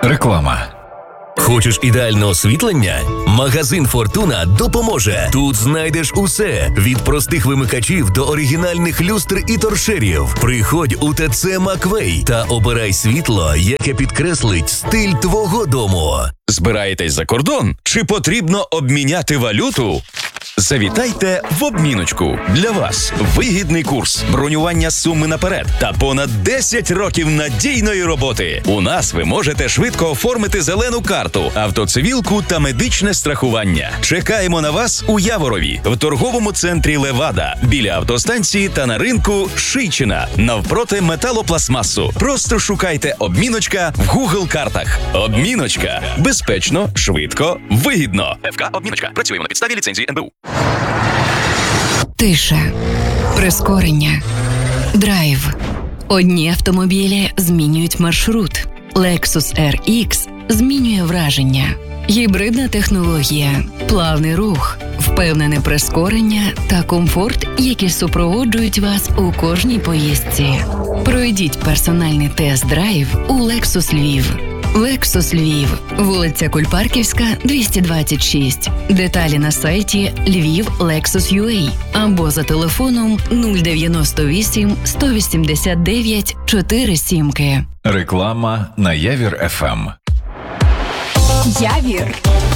Реклама. Хочеш ідеальне освітлення? Магазин «Фортуна» допоможе. Тут знайдеш усе – від простих вимикачів до оригінальних люстр і торшерів. Приходь у ТЦ «Маквей» та обирай світло, яке підкреслить стиль твого дому. Збираєтесь за кордон? Чи потрібно обміняти валюту? Завітайте в обміночку. Для вас вигідний курс, бронювання суми наперед та понад 10 років надійної роботи. У нас ви можете швидко оформити зелену карту, автоцивілку та медичне страхування. Чекаємо на вас у Яворові, в торговому центрі «Левада», біля автостанції та на ринку Шийчина, навпроти металопластмасу. Просто шукайте «Обміночка» в Google-картах. Обміночка. Безпечно, швидко, вигідно. ФК «Обміночка». Працюємо на підставі ліцензії НБУ. Тиша, прискорення, драйв. Одні автомобілі змінюють маршрут. Lexus RX змінює враження. Гібридна технологія, плавний рух, впевнене прискорення та комфорт, які супроводжують вас у кожній поїздці. Пройдіть персональний тест-драйв у Lexus Львів. Lexus Львів, вулиця Кульпарківська, 226. Деталі на сайті lviv.lexus.ua або за телефоном 098 189 47. Реклама на Явір ФМ. Явір